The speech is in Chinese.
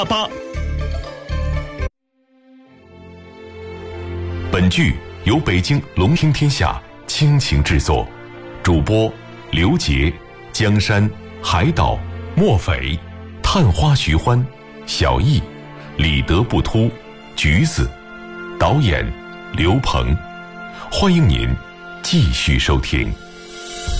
8。 本剧由北京龙听天下倾情制作，主播刘杰、江山、海岛、莫匪、探花徐欢、小易、李德不突、橘子，导演刘鹏。欢迎您继续收听。